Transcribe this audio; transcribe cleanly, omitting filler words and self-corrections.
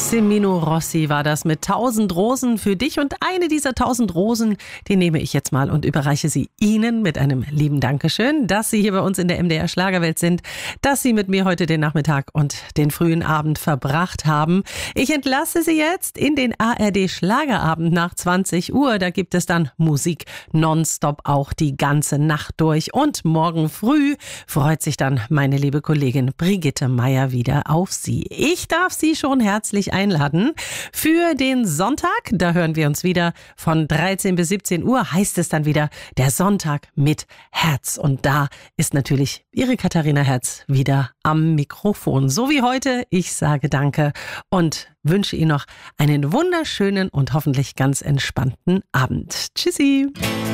Semino Rossi war das mit 1000 Rosen für dich, und eine dieser 1000 Rosen, die nehme ich jetzt mal und überreiche sie Ihnen mit einem lieben Dankeschön, dass Sie hier bei uns in der MDR Schlagerwelt sind, dass Sie mit mir heute den Nachmittag und den frühen Abend verbracht haben. Ich entlasse Sie jetzt in den ARD Schlagerabend nach 20 Uhr. Da gibt es dann Musik nonstop auch die ganze Nacht durch, und morgen früh freut sich dann meine liebe Kollegin Brigitte Meier wieder auf Sie. Ich darf Sie schon herzlich einladen für den Sonntag. Da hören wir uns wieder von 13 bis 17 Uhr. Heißt es dann wieder der Sonntag mit Herz. Und da ist natürlich Ihre Katharina Herz wieder am Mikrofon. So wie heute. Ich sage Danke und wünsche Ihnen noch einen wunderschönen und hoffentlich ganz entspannten Abend. Tschüssi.